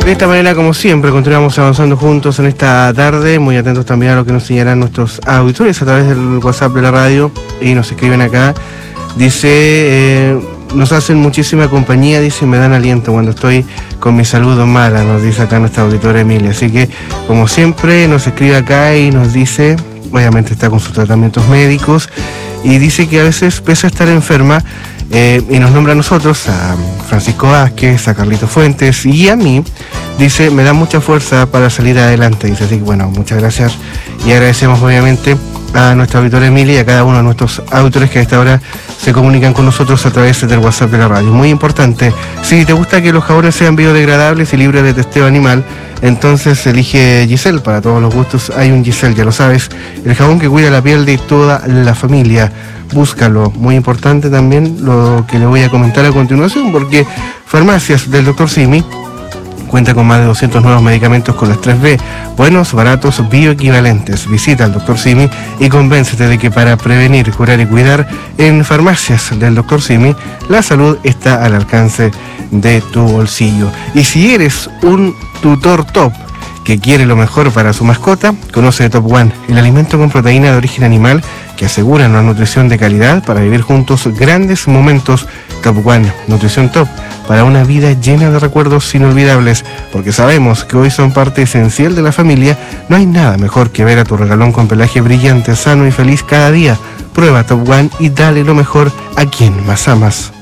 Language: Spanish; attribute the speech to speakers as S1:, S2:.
S1: De esta manera, como siempre, continuamos avanzando juntos en esta tarde, muy atentos también a lo que nos señalan nuestros auditores a través del WhatsApp de la radio y nos escriben acá. Dice, nos hacen muchísima compañía, dice, me dan aliento cuando estoy con mi salud mala, nos dice acá nuestra auditora Emilia. Así que, como siempre, nos escribe acá y nos dice, obviamente está con sus tratamientos médicos, y dice que a veces, pese a estar enferma, y nos nombra a nosotros, a Francisco Vázquez, a Carlito Fuentes y a mí, dice, me da mucha fuerza para salir adelante. Dice, así que bueno, muchas gracias y agradecemos obviamente a nuestra auditora Emilia y a cada uno de nuestros auditores que a esta hora se comunican con nosotros a través del WhatsApp de la radio. Muy importante, si te gusta que los jabones sean biodegradables y libres de testeo animal, entonces elige Giselle. Para todos los gustos hay un Giselle, ya lo sabes, el jabón que cuida la piel de toda la familia. Búscalo. Muy importante también lo que le voy a comentar a continuación, porque Farmacias del Dr. Simi cuenta con más de 200 nuevos medicamentos con las 3B, buenos, baratos, bioequivalentes. Visita al Dr. Simi y convéncete de que para prevenir, curar y cuidar, en Farmacias del Dr. Simi, la salud está al alcance de tu bolsillo. Y si eres un tutor top que quiere lo mejor para su mascota, conoce Top One, el alimento con proteína de origen animal que asegura una nutrición de calidad para vivir juntos grandes momentos. Top One, nutrición top para una vida llena de recuerdos inolvidables, porque sabemos que hoy son parte esencial de la familia. No hay nada mejor que ver a tu regalón con pelaje brillante, sano y feliz cada día. Prueba Top One y dale lo mejor a quien más amas.